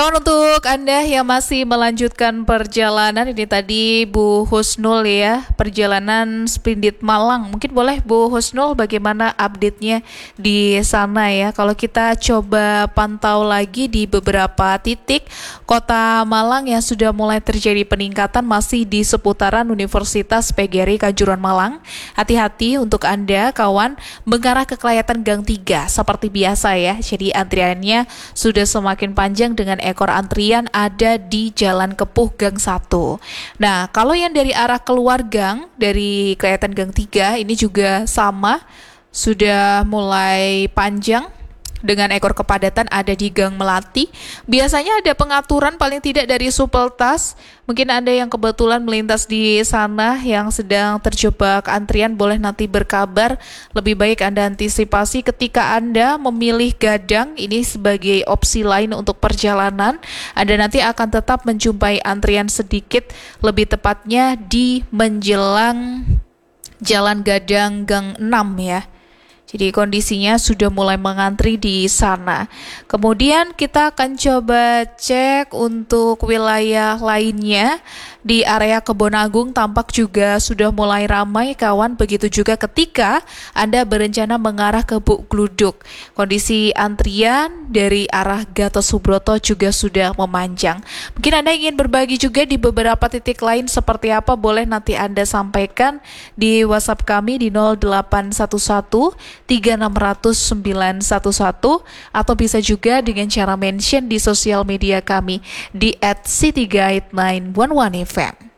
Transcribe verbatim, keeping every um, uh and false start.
Kawan, untuk Anda yang masih melanjutkan perjalanan, ini tadi Bu Husnul ya, perjalanan Splendid Malang. Mungkin boleh Bu Husnul bagaimana update-nya di sana ya. Kalau kita coba pantau lagi di beberapa titik Kota Malang yang sudah mulai terjadi peningkatan masih di seputaran Universitas P G R I Kanjuruhan Malang. Hati-hati untuk Anda kawan mengarah ke Kelayatan Gang tiga seperti biasa ya. Jadi antriannya sudah semakin panjang dengan ekor antrian ada di Jalan Kepuh Gang satu. Nah, kalau yang dari arah keluar gang, dari Kelayatan Gang tiga, ini juga sama, sudah mulai panjang dengan ekor kepadatan ada di Gang Melati. Biasanya ada pengaturan paling tidak dari Supeltas. Mungkin Anda yang kebetulan melintas di sana yang sedang terjebak antrian boleh nanti berkabar. Lebih baik Anda antisipasi ketika Anda memilih gadang ini sebagai opsi lain untuk perjalanan. Anda nanti akan tetap menjumpai antrian sedikit, lebih tepatnya di menjelang Jalan Gadang Gang enam ya. Jadi kondisinya sudah mulai mengantri di sana. Kemudian kita akan coba cek untuk wilayah lainnya. Di area Kebon Agung tampak juga sudah mulai ramai kawan. Begitu juga ketika Anda berencana mengarah ke Buk Gluduk. Kondisi antrian dari arah Gatot Subroto juga sudah memanjang. Mungkin Anda ingin berbagi juga di beberapa titik lain seperti apa, boleh nanti Anda sampaikan di WhatsApp kami di nol delapan satu satu tiga enam nol nol sembilan satu satu atau bisa juga dengan cara mention di sosial media kami di at city guide sembilan satu satu F M.